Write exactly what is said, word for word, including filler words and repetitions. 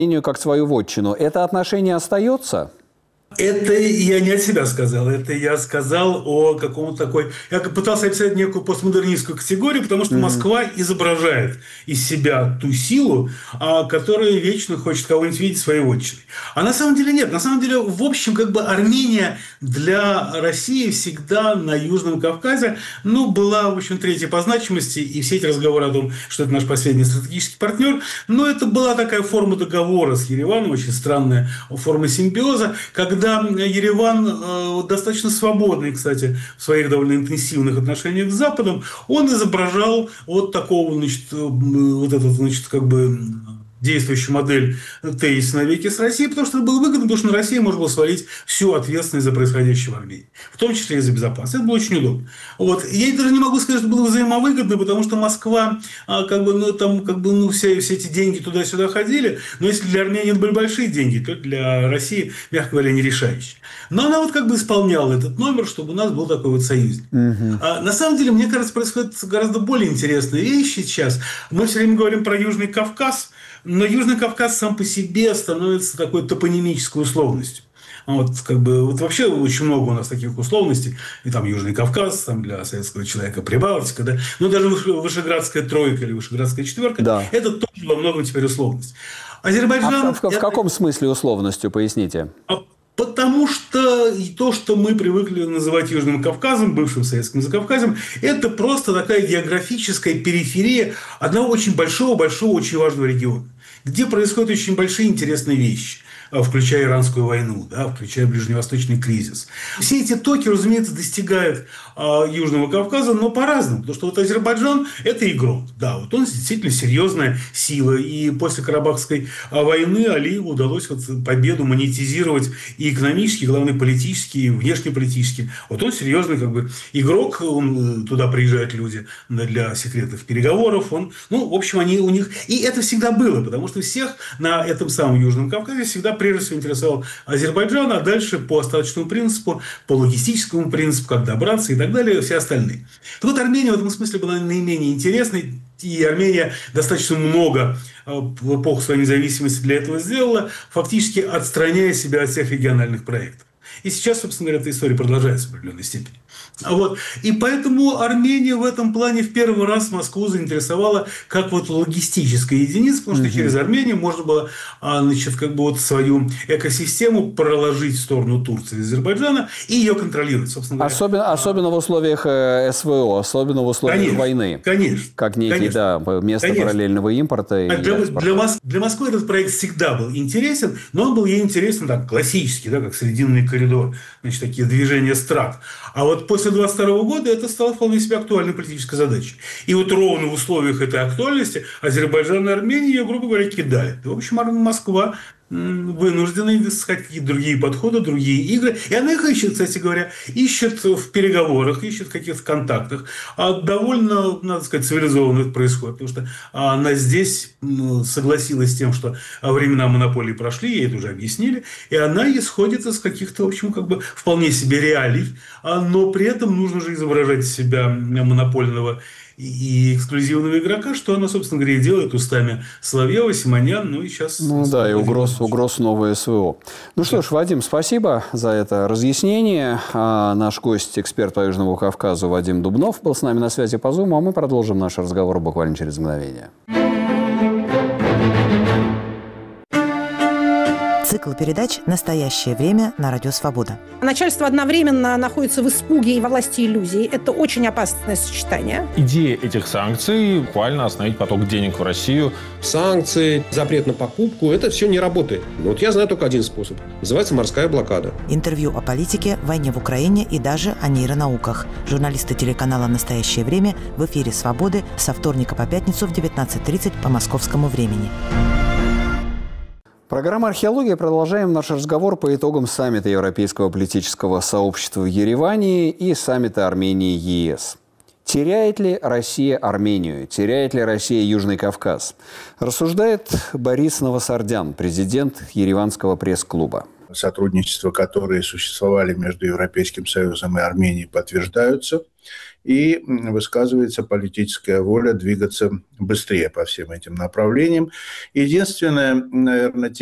как свою вотчину. Это отношение остается? Это я не от себя сказал, это я сказал о каком-то такой... Я пытался описать некую постмодернистскую категорию, потому что mm-hmm. Москва изображает из себя ту силу, которая вечно хочет кого-нибудь видеть своей вотчиной. А на самом деле нет. На самом деле, в общем, как бы Армения для России всегда на Южном Кавказе, ну, была, в общем, третьей по значимости, и все эти разговоры о том, что это наш последний стратегический партнер, но это была такая форма договора с Ереваном, очень странная форма симбиоза, когда Когда Ереван, э, достаточно свободный, кстати, в своих довольно интенсивных отношениях с Западом, он изображал вот такого, значит, э, вот этот, значит, как бы действующую модель тезиса навеки с Россией, потому что это было выгодно, потому что на Россию можно было свалить всю ответственность за происходящее в Армении, в том числе и за безопасность. Это было очень удобно. Вот. Я даже не могу сказать, что было взаимовыгодно, потому что Москва, как бы, ну, там, как бы, ну, все, все эти деньги туда-сюда ходили, но если для Армении это были большие деньги, то для России, мягко говоря, не решающие. Но она вот как бы исполняла этот номер, чтобы у нас был такой вот союзник. Угу. А на самом деле, мне кажется, происходят гораздо более интересные вещи сейчас. Мы все время говорим про Южный Кавказ, но Южный Кавказ сам по себе становится такой топонимической условностью. Вот, как бы, вот вообще очень много у нас таких условностей. И там Южный Кавказ, там для советского человека Прибалтика, да? Но даже Вышеградская тройка или Вышеградская четверка, да. Это тоже во многом теперь условность. Азербайджан... А в, в, в каком смысле условностью, поясните? Потому что то, что мы привыкли называть Южным Кавказом, бывшим Советским Закавказьем, это просто такая географическая периферия одного очень большого-большого, очень важного региона, где происходят очень большие интересные вещи, включая Иранскую войну, да, включая Ближневосточный кризис. Все эти токи, разумеется, достигают а, Южного Кавказа, но по-разному. Потому что вот Азербайджан – это игрок. Да, вот он действительно серьезная сила. И после Карабахской войны Алиеву удалось вот победу монетизировать и экономически, и, главное, политически, и внешнеполитически. Вот он серьезный как бы игрок. Он, туда приезжают люди для секретных переговоров. Он, ну, в общем, они у них... И это всегда было, потому что всех на этом самом Южном Кавказе всегда прежде всего интересовал Азербайджан, а дальше по остаточному принципу, по логистическому принципу, как добраться и так далее, все остальные. Так вот, Армения в этом смысле была наименее интересной, и Армения достаточно много в эпоху своей независимости для этого сделала, фактически отстраняя себя от всех региональных проектов. И сейчас, собственно говоря, эта история продолжается в определенной степени. Вот. И поэтому Армения в этом плане в первый раз Москву заинтересовала как вот логистическая единица, потому что mm-hmm. через Армению можно было, значит, как бы вот свою экосистему проложить в сторону Турции и Азербайджана и ее контролировать, собственно говоря. Особенно, особенно в условиях СВО, особенно в условиях конечно, войны. Конечно. Как некий, конечно, да, место конечно. параллельного импорта. И для, для, Мос- для Москвы этот проект всегда был интересен, но он был ей интересен так, классический, да, как Срединный коридор, значит, такие движения страт. А вот после двадцать второго года это стало вполне себе актуальной политической задачей. И вот ровно в условиях этой актуальности Азербайджан и Армения ее, грубо говоря, кидали. В общем, Москва вынуждена искать какие-то другие подходы, другие игры. И она их ищет, кстати говоря, ищет в переговорах, ищет в каких-то контактах. А довольно, надо сказать, цивилизованно это происходит. Потому что она здесь согласилась с тем, что времена монополии прошли, ей это уже объяснили. И она исходит из каких-то, в общем, как бы вполне себе реалий. Но при этом нужно же изображать из себя монопольного и эксклюзивного игрока, что она, собственно говоря, и делает устами Соловьева, Симонян, ну и сейчас... Ну да, и угроз, угроз новое СВО. Ну что ж, Вадим, спасибо за это разъяснение. А наш гость, эксперт по Южному Кавказу Вадим Дубнов, был с нами на связи по Zoom, а мы продолжим наш разговор буквально через мгновение. Цикл передач «Настоящее время» на Радио Свобода. Начальство одновременно находится в испуге и во власти иллюзий. Это очень опасное сочетание. Идея этих санкций – буквально остановить поток денег в Россию. Санкции, запрет на покупку – это все не работает. Вот я знаю только один способ. Называется морская блокада. Интервью о политике, войне в Украине и даже о нейронауках. Журналисты телеканала «Настоящее время» в эфире «Свободы» со вторника по пятницу в девятнадцать тридцать по московскому времени. Программа «Археология». Продолжаем наш разговор по итогам саммита Европейского политического сообщества в Ереване и саммита Армении ЕС. Теряет ли Россия Армению? Теряет ли Россия Южный Кавказ? Рассуждает Борис Новосардян, президент Ереванского пресс-клуба. Сотрудничества, которые существовали между Европейским Союзом и Арменией, подтверждаются. и высказывается политическая воля двигаться быстрее по всем этим направлениям. Единственное, наверное,